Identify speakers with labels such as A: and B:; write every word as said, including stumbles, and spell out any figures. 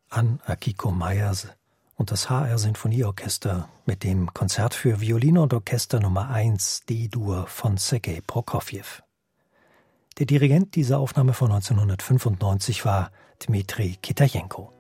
A: Ann Akiko Meyers und das H R-Sinfonieorchester mit dem Konzert für Violine und Orchester Nummer eins D-Dur von Sergei Prokofjew. Der Dirigent dieser Aufnahme von neunzehnhundertfünfundneunzig war Dmitri Kitajenko.